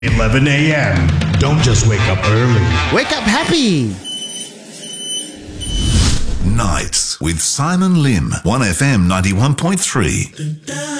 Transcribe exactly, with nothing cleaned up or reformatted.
eleven a.m. Don't just wake up early. Wake up happy. Nights with Simon Lim. one F M ninety-one point three.